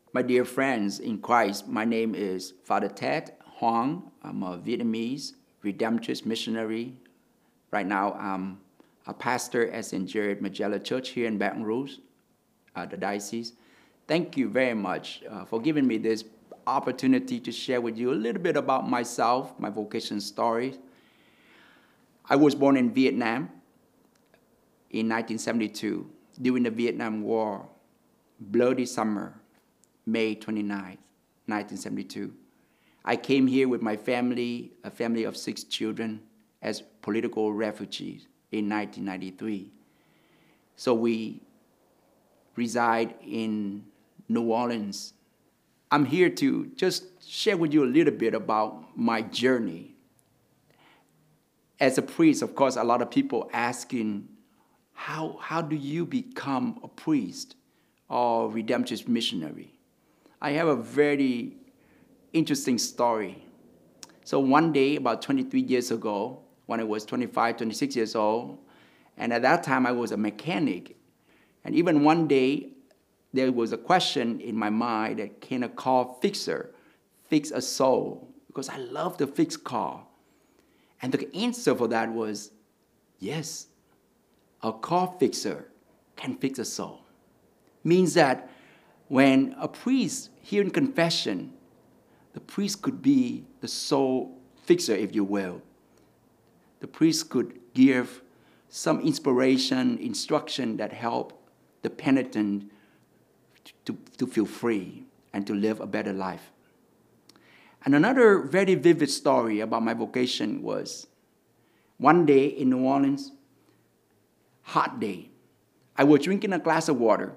My dear friends in Christ, my name is Father Ted Hoang. I'm a Vietnamese Redemptorist missionary. Right now, I'm a pastor at St. Jared Magella Church here in Baton Rouge, the diocese. Thank you very much for giving me this opportunity to share with you a little bit about myself, my vocation story. I was born in Vietnam in 1972 during the Vietnam War, bloody summer, May 29th, 1972. I came here with my family, a family of 6 children, as political refugees in 1993. So we reside in New Orleans. I'm here to just share with you a little bit about my journey. As a priest, of course, a lot of people asking, how do you become a priest or Redemptorist missionary? I have a very interesting story. So one day, about 23 years ago, when I was 25, 26 years old, and at that time I was a mechanic. And even one day, there was a question in my mind that can a car fixer fix a soul? Because I love to fix car. And the answer for that was, yes, a car fixer can fix a soul. Means that when a priest hearing confession, the priest could be the soul fixer, if you will. The priest could give some inspiration, instruction that help the penitent to feel free and to live a better life. And another very vivid story about my vocation was one day in New Orleans, hot day, I was drinking a glass of water.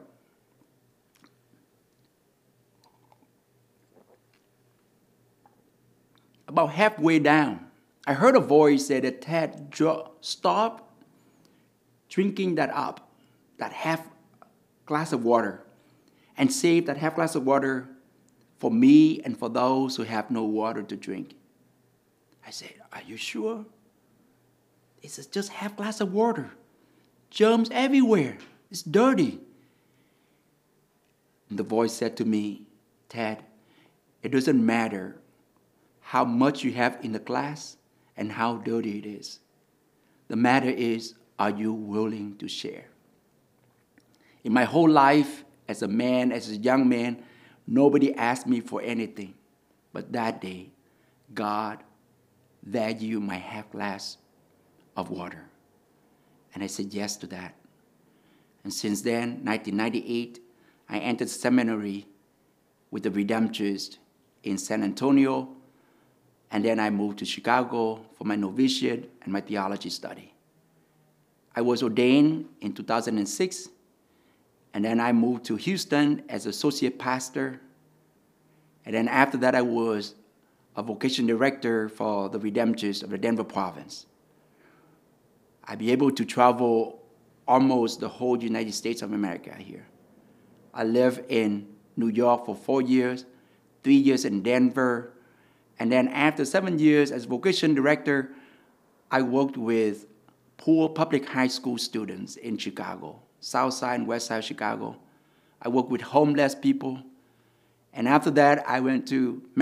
About halfway down, I heard a voice say that Ted, stop drinking that half glass of water, and save that half glass of water for me and for those who have no water to drink. I said, are you sure? It's just half glass of water. Germs everywhere. It's dirty. And the voice said to me, Ted, it doesn't matter how much you have in the glass and how dirty it is. The matter is, are you willing to share? In my whole life, as a man, as a young man, nobody asked me for anything. But that day, God valued my half glass of water. And I said yes to that. And since then, 1998, I entered seminary with the Redemptorists in San Antonio. And then I moved to Chicago for my novitiate and my theology study. I was ordained in 2006, and then I moved to Houston as associate pastor. And then after that, I was a vocation director for the Redemptorists of the Denver province. I'd be able to travel almost the whole United States of America here. I lived in New York for 4 years, 3 years in Denver. And then after 7 years as vocation director, I worked with poor public high school students in Chicago, South Side and West Side Chicago. I worked with homeless people. And after that, I went to